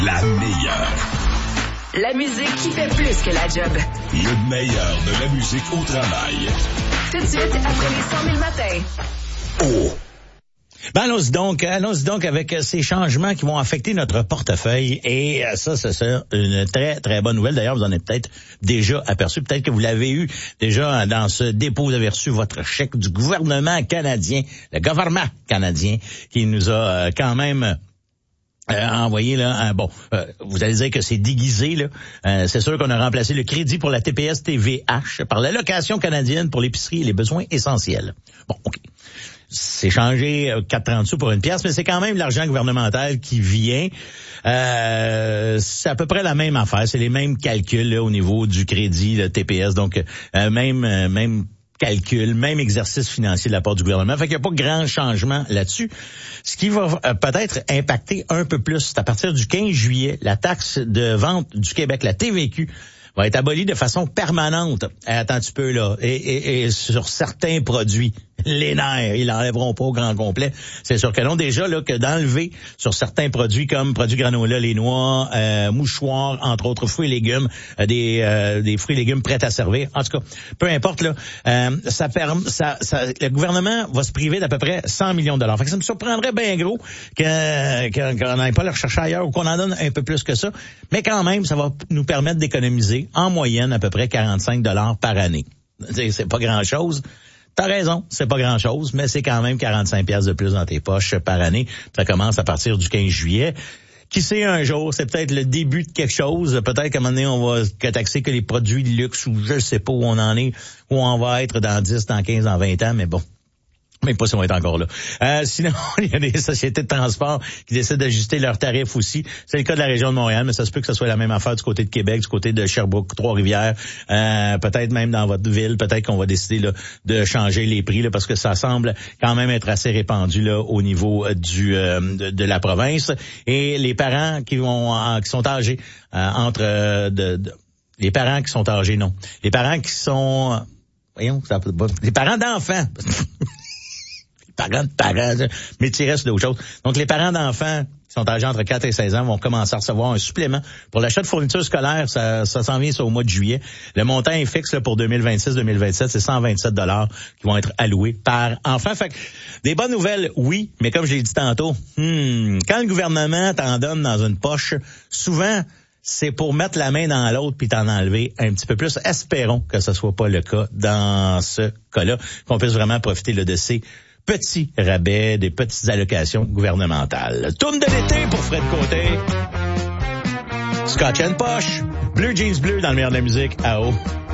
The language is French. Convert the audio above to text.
La meilleure. La musique qui fait plus que la job. Le meilleur de la musique au travail. Tout de suite, après les 100 000 matins. Oh! Ben, allons-y donc avec ces changements qui vont affecter notre portefeuille. Et ça, c'est une très, très bonne nouvelle. D'ailleurs, vous en avez peut-être déjà aperçu. Peut-être que vous l'avez eu déjà dans ce dépôt. Vous avez reçu votre chèque du gouvernement canadien, le gouvernement canadien, qui nous a quand même envoyé là. Vous allez dire que c'est déguisé là. C'est sûr qu'on a remplacé le crédit pour la TPS TVH par l'allocation canadienne pour l'épicerie et les besoins essentiels. Bon, OK. C'est changé 4,30 sous pour une pièce, mais c'est quand même l'argent gouvernemental qui vient. C'est à peu près la même affaire. C'est les mêmes calculs là, au niveau du crédit, le TPS. Donc, même calcul, même exercice financier de la part du gouvernement. Fait qu'il n'y a pas grand changement là-dessus. Ce qui va peut-être impacter un peu plus, c'est à partir du 15 juillet, la taxe de vente du Québec, la TVQ, va être abolie de façon permanente. Attends un petit peu là. Et sur certains produits. Les nerfs, ils l'enlèveront pas au grand complet. C'est sûr que non. Déjà, là, que d'enlever sur certains produits comme produits granola, les noix, mouchoirs, entre autres fruits et légumes, des fruits et légumes prêts à servir. En tout cas, peu importe, là, le gouvernement va se priver d'à peu près 100 millions de dollars. Fait que ça me surprendrait bien gros qu'on n'aille pas le rechercher ailleurs ou qu'on en donne un peu plus que ça. Mais quand même, ça va nous permettre d'économiser en moyenne à peu près 45 $ par année. C'est pas grand-chose. T'as raison, c'est pas grand-chose, mais c'est quand même 45 $ de plus dans tes poches par année. Ça commence à partir du 15 juillet. Qui sait, un jour, c'est peut-être le début de quelque chose. Peut-être qu'à un moment donné, on va taxer que les produits de luxe ou je sais pas où on en est, où on va être dans 10, dans 15, dans 20 ans, mais bon. Même pas si on va être encore là. Sinon, il y a des sociétés de transport qui décident d'ajuster leurs tarifs aussi. C'est le cas de la région de Montréal, mais ça se peut que ce soit la même affaire du côté de Québec, du côté de Sherbrooke, Trois-Rivières, peut-être même dans votre ville. Peut-être qu'on va décider là, de changer les prix là, parce que ça semble quand même être assez répandu là au niveau de la province. Et les parents qui sont âgés les parents qui sont âgés, non. Les parents qui sont les parents d'enfants. Parents, mais tu restes d'autres choses. Donc, les parents d'enfants qui sont âgés entre 4 et 16 ans vont commencer à recevoir un supplément. Pour l'achat de fournitures scolaires, ça s'en vient au mois de juillet. Le montant est fixe là, pour 2026-2027, c'est 127 $ qui vont être alloués par enfant. Fait que, des bonnes nouvelles, oui, mais comme je l'ai dit tantôt, quand le gouvernement t'en donne dans une poche, souvent, c'est pour mettre la main dans l'autre puis t'en enlever un petit peu plus. Espérons que ce soit pas le cas dans ce cas-là, qu'on puisse vraiment profiter là, de ces petits rabais, des petites allocations gouvernementales. Tourne de l'été pour Fred Côté. Scotch and Posh. Bleu Jeans Bleu dans le meilleur de la musique. À haut.